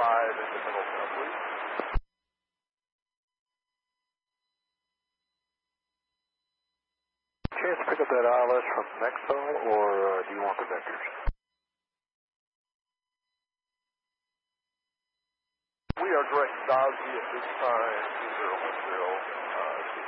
in the middle now, please. Chance to pick up that ILS from Nexo, or do you want the vectors? We are direct Dodge at this time, 2010.